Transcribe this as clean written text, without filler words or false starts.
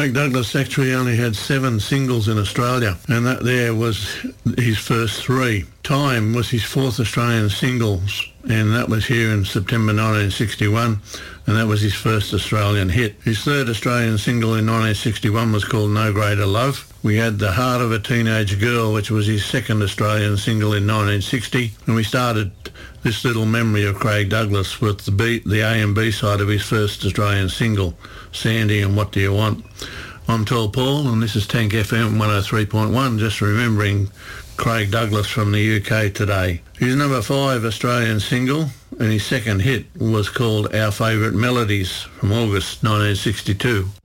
Craig Douglas actually only had 7 singles in Australia, and that there was his first 3. Time was his 4th Australian singles, and that was here in September 1961, and that was his first Australian hit. His 3rd Australian single in 1961 was called No Greater Love. We had The Heart of a Teenage Girl, which was his 2nd Australian single in 1960, and we started this little memory of Craig Douglas with the A and B side of his first Australian single, Sandy and What Do You Want. I'm Tall Paul, and this is Tank FM 103.1, just remembering Craig Douglas from the UK today. His number 5 Australian single and his 2nd hit was called Our Favourite Melodies from August 1962.